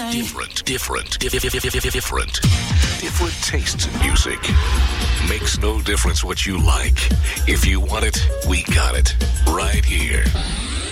Different tastes in music. Makes no difference what you like. If you want it, we got it. Right here.